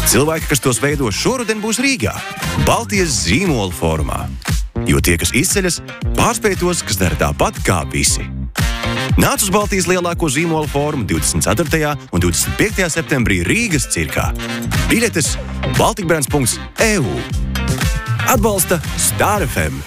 Cilvēki, kas tos veido šoruden, būs Rīgā, Baltijas zīmola fórumā. Jo tie, kas izceļas, pārspēj tos, kas dara tāpat kā visi. Nāc uz Baltijas lielāko zīmola fórumu 24. un 25. septembrī Rīgas cirkā. Biļetes baltikbrands.eu. Atbalsta Star FM.